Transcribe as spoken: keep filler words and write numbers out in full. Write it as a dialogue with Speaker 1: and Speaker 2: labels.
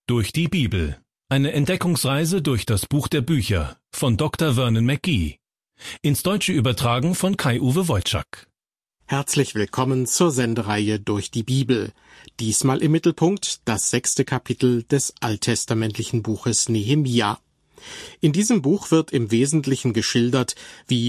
Speaker 1: Durch die Bibel. Eine Entdeckungsreise durch das Buch der Bücher von Doktor Vernon McGee. Ins Deutsche übertragen von Kai-Uwe Wojczak.
Speaker 2: Herzlich willkommen zur Sendereihe Durch die Bibel. Diesmal im Mittelpunkt das sechste Kapitel des alttestamentlichen Buches Nehemia. In diesem Buch wird im Wesentlichen geschildert, wie